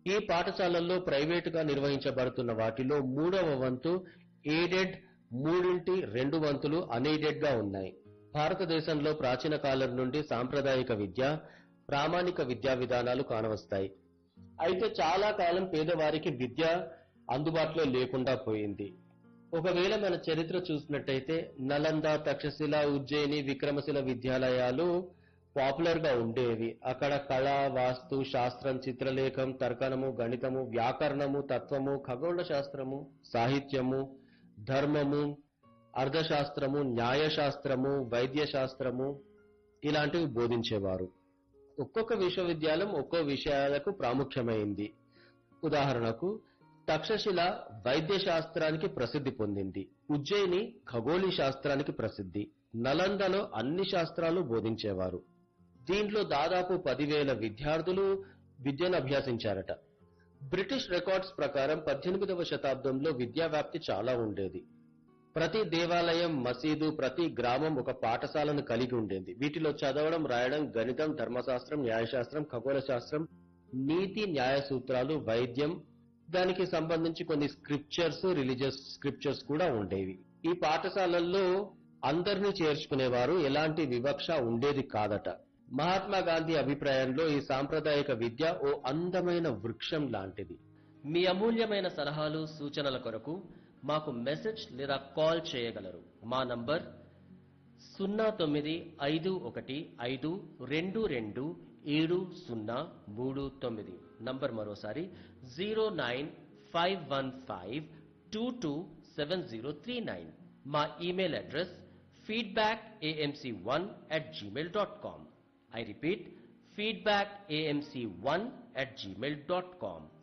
ఈ పాఠశాలల్లో ప్రైవేటుగా నిర్వహించబడుతున్న వాటిలో మూడవ వంతు ఎయిడెడ్, మూడింటి 2 వంతులు అన్ఎయిడెడ్ గా ఉన్నాయి. భారతదేశంలో ప్రాచీన కాలం నుండి సాంప్రదాయిక విద్య, ప్రామాణిక విద్యా విధానాలు కానవస్తాయి. అయితే చాలా కాలం పేదవారికి విద్య అందుబాటులో లేకుండా పోయింది. ఒకవేళ మన చరిత్ర చూసినట్టయితే నలంద, తక్షశిల, ఉజ్జయిని, విక్రమశిల విద్యాలయాలు పాపులర్ గా ఉండేవి. అక్కడ కళ, వాస్తు, శాస్త్రం, చిత్రలేఖం, తర్కణము, గణితము, వ్యాకరణము, తత్వము, ఖగోళ శాస్త్రము, సాహిత్యము, ధర్మము, అర్థశాస్త్రము, న్యాయశాస్త్రము, వైద్య శాస్త్రము ఇలాంటివి బోధించేవారు. ఒక్కొక్క విశ్వవిద్యాలయం ఒక్కో విషయాలకు ప్రాముఖ్యమైంది. ఉదాహరణకు తక్షశిల వైద్య శాస్త్రానికి ప్రసిద్ధి పొందింది. ఉజ్జయిని ఖగోళీ శాస్త్రానికి ప్రసిద్ధి. నలందలో అన్ని శాస్త్రాలు బోధించేవారు. దీంట్లో దాదాపు 10,000 విద్యార్థులు విద్యను అభ్యసించారట. బ్రిటిష్ రికార్డ్స్ ప్రకారం 18వ శతాబ్దంలో విద్యా వ్యాప్తి చాలా ఉండేది. ప్రతి దేవాలయం, మసీదు, ప్రతి గ్రామం ఒక పాఠశాలను కలిగి ఉండేది. వీటిలో చదవడం, రాయడం, గణితం, ధర్మశాస్త్రం, న్యాయశాస్త్రం, ఖగోళ శాస్త్రం, నీతి, న్యాయ సూత్రాలు, వైద్యం, దానికి సంబంధించి కొన్ని స్క్రిప్చర్స్, రిలీజియస్ స్క్రిప్చర్స్ కూడా ఉండేవి. ఈ పాఠశాలల్లో అందరినీ చేర్చుకునేవారు, ఎలాంటి వివక్ష ఉండేది కాదట. మహాత్మా గాంధీ అభిప్రాయంలో ఈ సాంప్రదాయిక విద్య ఓ అందమైన వృక్షం లాంటిది. మీ అమూల్యమైన సలహాలు, సూచనల కొరకు మాకు మెసేజ్ లేదా కాల్ చేయగలరు. మా నంబర్ 0951522739. నంబర్ మరోసారి 09515227039. మా email address feedbackamc1@gmail.com. I repeat, feedbackamc1@gmail.com.